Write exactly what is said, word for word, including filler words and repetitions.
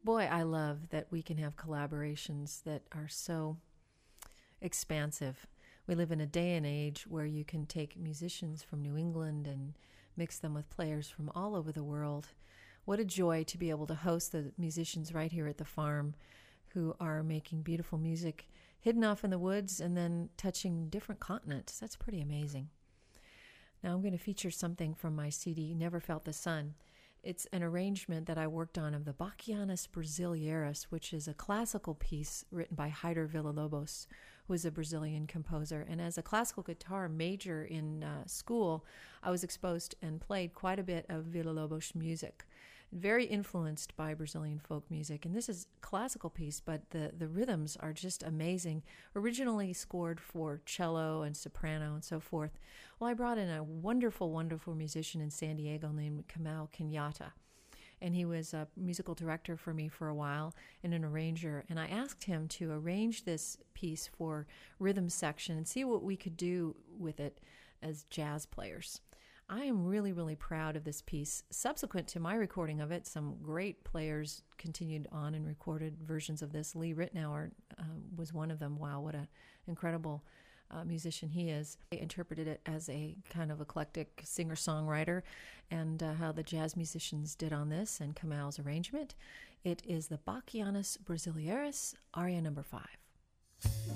Boy, I love that we can have collaborations that are so expansive. We live in a day and age where you can take musicians from New England and mix them with players from all over the world. What a joy to be able to host the musicians right here at the farm who are making beautiful music hidden off in the woods and then touching different continents. That's pretty amazing. Now I'm going to feature something from my C D, Never Felt the Sun. It's an arrangement that I worked on of the Bachianas Brasileiras, which is a classical piece written by Heitor Villa-Lobos, who is a Brazilian composer. And as a classical guitar major in uh, school, I was exposed and played quite a bit of Villa-Lobos music, very influenced by Brazilian folk music. And this is a classical piece, but the, the rhythms are just amazing. Originally scored for cello and soprano and so forth. Well, I brought in a wonderful, wonderful musician in San Diego named Kamau Kenyatta. And he was a musical director for me for a while and an arranger. And I asked him to arrange this piece for rhythm section and see what we could do with it as jazz players. I am really, really proud of this piece. Subsequent to my recording of it, some great players continued on and recorded versions of this. Lee Ritenour uh, was one of them. Wow, what an incredible uh, musician he is. I interpreted it as a kind of eclectic singer-songwriter, and uh, how the jazz musicians did on this and Kamau's arrangement. It is the Bachianas Brasileiras, aria number five.